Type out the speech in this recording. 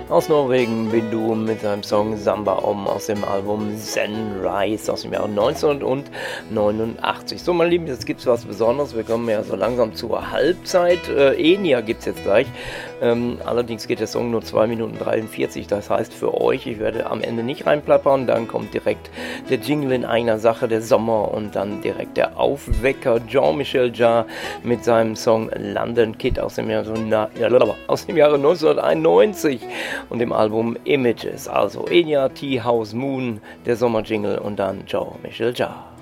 Aus Norwegen, Bindu mit seinem Song Samba Om aus dem Album Zenrise aus dem Jahr 1989. So, meine Lieben, jetzt gibt es was Besonderes. Wir kommen ja so langsam zur Halbzeit. Enya gibt es jetzt gleich. Allerdings geht der Song nur 2 Minuten 43. Das heißt für euch, ich werde am Ende nicht reinplappern. Dann kommt direkt der Jingle in einer Sache, der Sommer, und dann direkt der Aufwecker. Jean-Michel Jarre mit seinem Song London Kid aus dem Jahre 1991 und dem Album Images. Also Enya, Tea House Moon, der Sommerjingle und dann Jean-Michel Jarre.